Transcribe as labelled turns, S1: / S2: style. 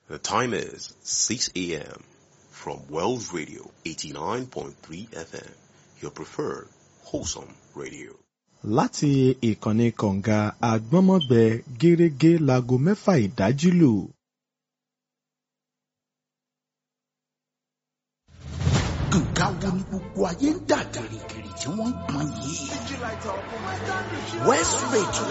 S1: The time is 6 a.m. from Wells Radio 89.3 FM, your preferred wholesome radio.
S2: Láti ìkànnì kọ̀ǹga àgbọ́nmọ́gbẹ gẹ́rẹ́gẹ́ láago 6 ìdájí lù.
S3: Nǹkan wo ni gbogbo ayé ń dà kìrìkìrì tí wọ́n ń pọn yìí? West Radio